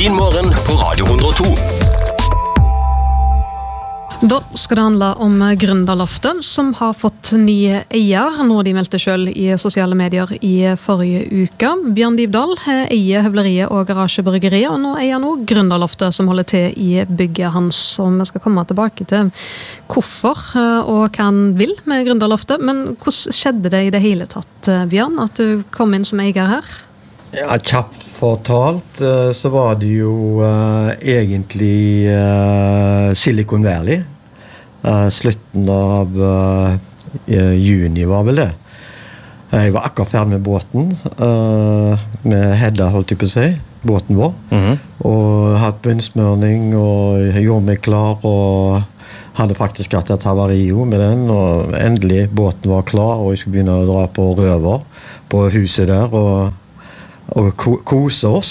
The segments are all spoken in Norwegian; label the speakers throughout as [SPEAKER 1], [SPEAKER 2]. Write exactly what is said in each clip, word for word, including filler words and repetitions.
[SPEAKER 1] Din morgen på Radio hundre og to.
[SPEAKER 2] Da skal det handle om Gründerloftet, som har fått nye eier, noe de meldte selv i sosiale medier i forrige uke. Bjørn Divdal eier høvleriet og garasjebryggeriet, og nå eier nå Gründerloftet, som holder til i bygget hans. Og vi skal komme tilbake til hvorfor og hva han vil med Gründerloftet. Men hvordan skjedde det i det hele tatt, Bjørn, at du kom inn som eier her?
[SPEAKER 3] Ja, kjapt fortalt så var det jo uh, egentlig uh, Silicon Valley. Uh, slutten av uh, juni var vel det. Jeg var akkurat ferdig med båten, uh, med Hedda, holdt jeg på å si, båten vår. Mm-hmm. Og hatt bunnsmørning, og gjorde meg klar, og hadde faktisk hatt et havario med den, og endelig båten var klar, og jeg skulle begynne å dra på røver på huset der, og og ko- kose oss.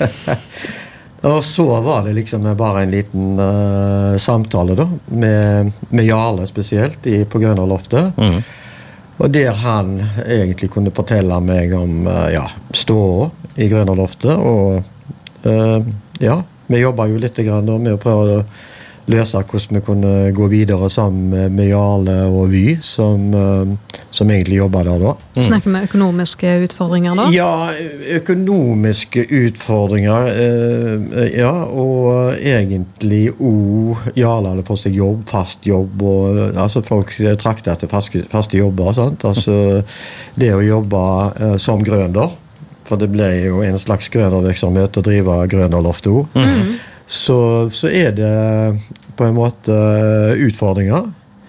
[SPEAKER 3] Og så var det liksom bare en liten uh, samtale da, med, med Jarle spesielt i, på Gründerloftet. Mm. Og der han egentlig kunne fortelle meg om uh, ja, stå i Gründerloftet, og uh, ja, vi jobber jo litt grann da, med å prøve å løse hvordan vi kunne gå videre sammen med Jarle og Vy, som, som egentlig jobber der da.
[SPEAKER 2] Mm. Snakker vi økonomiske utfordringer da?
[SPEAKER 3] Ja, økonomiske utfordringer, eh, ja, og egentlig og Jarle hadde fått seg jobb, fast jobb, og altså folk trakter etter faste, faste jobber, sant? Altså det å jobbe eh, som grønder, for det ble jo en slags grøndervirksomhet å drive Gründerloftet også. Mm. Så, så er det på en måte utfordringer.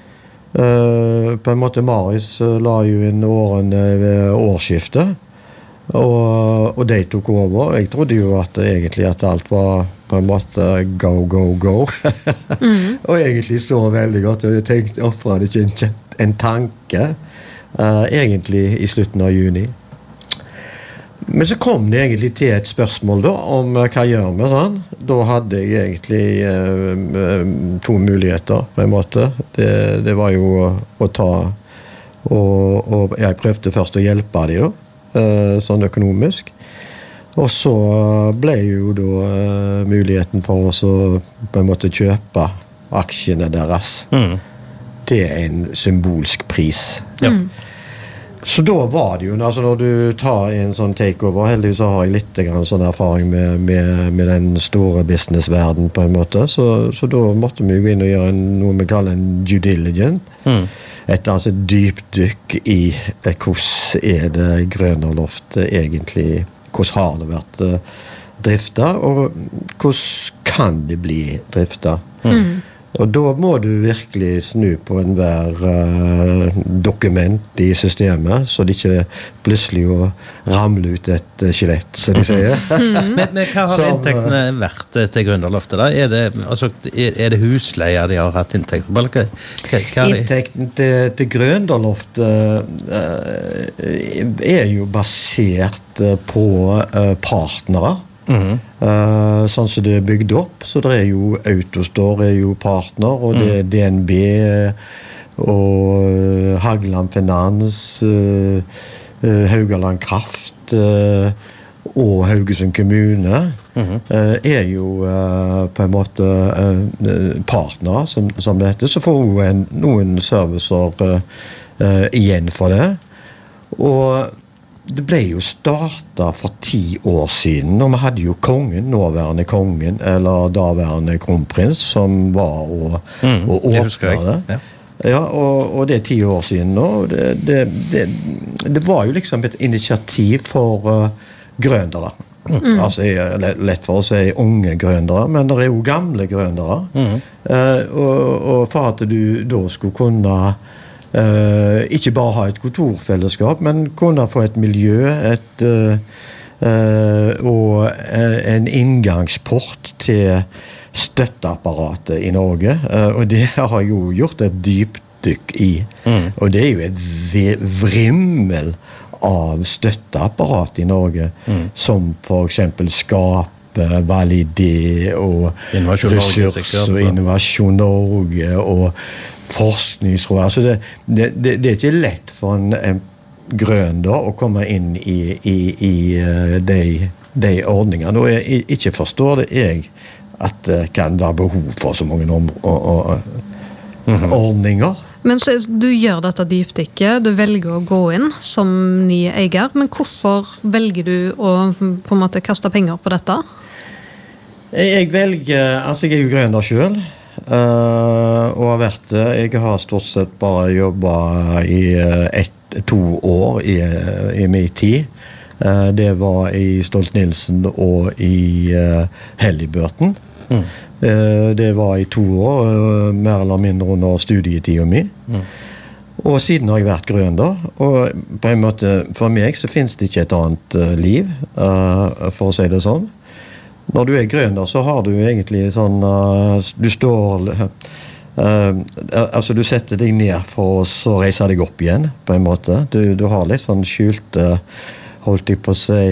[SPEAKER 3] Uh, på en måte Maris uh, la jo inn årene ved årsskiftet, og, og de tok over. Jeg trodde jo at egentlig at alt var på en måte go, go, go. mm. Og egentlig så veldig godt, og jeg tenkte, hvorfor hadde ikke en, en tanke uh, egentlig i slutten av juni. Men så kom det egentlig til et spørsmål da, om uh, hva gjør vi sånn. Da hadde jeg egentlig uh, to muligheter på en måte. Det, det var jo å, å ta, og, og jeg prøvde først å hjelpe dem da, uh, sånn økonomisk. Og så ble jo da uh, muligheten for oss å på en måte kjøpe aksjene deres mm. til en symbolsk pris. Ja. Mm. Så da var det jo, altså når du tar en sånn takeover, heldigvis så har jeg litt grann sånn erfaring med, med, med den store businessverden på en måte, så, så da måtte vi gå inn og gjøre en, noe vi kaller en due diligence. Mm. Et altså dypdykk i eh, hvordan er det Gründerloftet egentlig, hvordan har det vært eh, driftet, og hvordan kan det bli driftet. Mm. Og da må du virkelig snu på enhver uh, dokument i systemet, så det ikke plutselig å ramle ut et uh, skjelett, som de sier.
[SPEAKER 4] Mm. men, men hva har som, inntektene vært til Gründerloftet da? Er det, altså, er, er det husleier de har hatt inntekt på? Hva, hva, hva
[SPEAKER 3] Inntekten til, til Gründerloftet uh, er jo basert på uh, partnere. Mm-hmm. Uh, sånn som det er bygd opp, så det er jo Autostore er jo partner, og det er D N B og Hagland Finans, uh, uh, Haugaland Kraft uh, og Haugesund kommune mm-hmm. uh, er jo uh, på en måte uh, partner som, som det heter, så får hun en, noen servicer uh, uh, igjen for det, og det ble jo startet for ti år siden, og vi hadde jo kongen, nåværende kongen, eller daværende kronprins, som var å, mm, å åpne det. Ja. Ja, og, og det er ti år siden nå. Det, det, det, det var jo liksom et initiativ for uh, grøndere. Mm. Altså, lett for å si unge grøndere, men det er jo gamle grøndere. Mm. Uh, og, og for at du da skulle kunne Uh, ikke bare ha et kontorfellesskap, men kunne få et miljø, et, uh, uh, og uh, en inngangsport til støtteapparatet i Norge. Uh, og det har jeg jo gjort et dypdykk i. Mm. Og det er jo et vrimmel av støtteapparat i Norge, mm. som for eksempel Skape, Validé og Ressurs og Innovasjon Norge og forskningsråd. Altså det, det, det, det er ikke lett for en, en grønder å komme inn i, i, i uh, de de ordningene, og jeg ikke forstår det jeg at det kan være behov for så mange om, og, og, mm-hmm. ordninger.
[SPEAKER 2] Men så, du gjør dette dypdykket, du velger å gå inn som ny eier, men hvorfor velger du å på en måte kaste penger på dette?
[SPEAKER 3] Jeg, jeg velger, altså jeg er jo grønner selv, uh, og har vært det. Jeg har stort sett bare jobbet i ett, to år i, i min tid. Uh, det var i Stolt-Nielsen og i uh, Halliburton. Mm. Det var i to år, mer eller mindre under studietiden min. Mm. Og siden har jeg vært grønner, og på en måte, for meg så finnes det ikke et annet liv, uh, for å si det sånn. Når du er grønner, så har du egentlig sånn, uh, du står, uh, altså du setter deg ned for å reise deg opp igjen, på en måte. Du, du har litt sånn skjult, uh, holdt jeg på å si,